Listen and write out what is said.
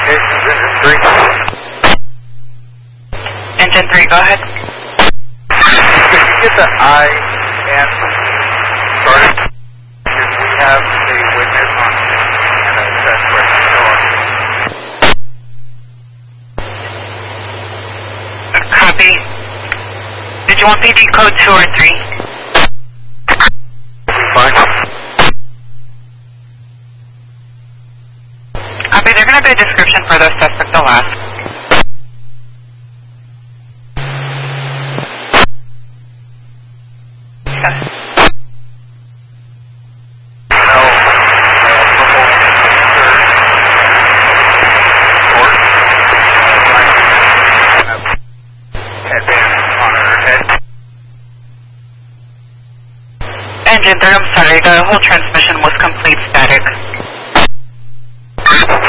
Engine 3, go ahead. Can you get the IN started? We have a witness on and a test question door. Copy. Did you want PD code 2 or 3? Fine. Copy, they're going to be a description for the suspect, the last. Engine 3, I'm sorry, the whole transmission was complete static.